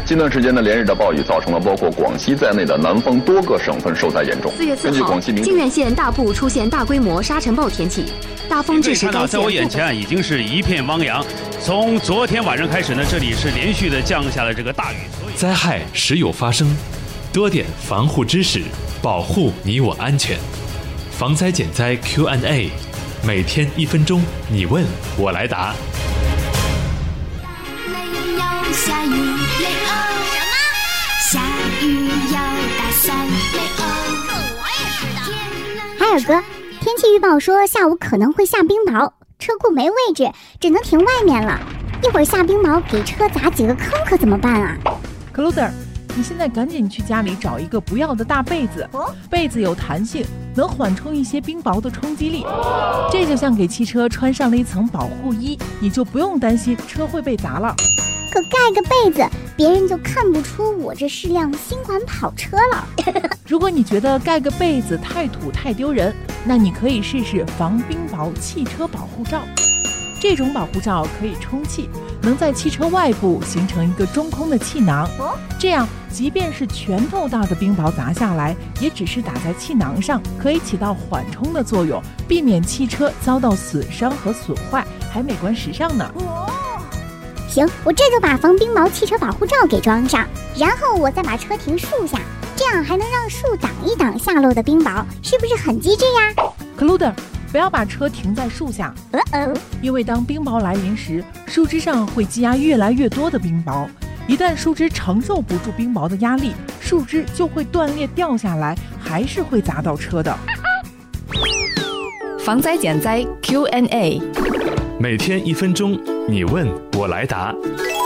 近段时间的连日的暴雨造成了包括广西在内的南方多个省份受灾严重。 4月4号，靖远县大部出现大规模沙尘暴天气，大风致使该县。 在我眼前已经是一片汪洋。从昨天晚上开始呢，这里是连续的降下了这个大雨。 灾害时有发生，多点防护知识，保护你我安全。防灾减灾 Q&A， 每天1分钟，你问我来答。 下雨雷欧什么？下雨要打伞雷欧。这我也知道。 海尔哥，天气预报说下午可能会下冰雹，车库没位置，只能停外面了。一会儿下冰雹，给车砸几个坑可怎么办啊？ 克鲁德，你现在赶紧去家里找一个不要的大被子，被子有弹性，能缓冲一些冰雹的冲击力。这就像给汽车穿上了一层保护衣，你就不用担心车会被砸了。 可盖个被子，别人就看不出我这是辆新款跑车了。 如果你觉得盖个被子太土太丢人，那你可以试试防冰雹汽车保护罩。这种保护罩可以充气，能在汽车外部形成一个中空的气囊，这样即便是拳头大的冰雹砸下来，也只是打在气囊上，可以起到缓冲的作用，避免汽车遭到损伤和损坏，还美观时尚呢。 行，我这就把防冰雹汽车保护罩给装上，然后我再把车停树下，这样还能让树挡一挡下落的冰雹，是不是很机智呀？ 克鲁德，不要把车停在树下，因为当冰雹来临时，树枝上会积压越来越多的冰雹，一旦树枝承受不住冰雹的压力，树枝就会断裂掉下来，还是会砸到车的。 防灾减灾 Q&A， 每天1分钟，你问我来答。